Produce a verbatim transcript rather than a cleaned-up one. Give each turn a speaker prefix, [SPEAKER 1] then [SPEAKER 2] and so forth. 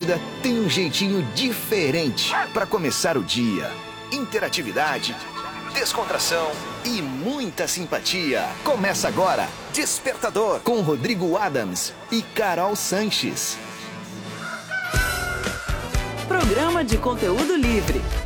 [SPEAKER 1] Atlântida tem um jeitinho diferente para começar o dia. Interatividade, descontração e muita simpatia. Começa agora Despertador com Rodrigo Adams e Carol Sanches.
[SPEAKER 2] Programa de conteúdo livre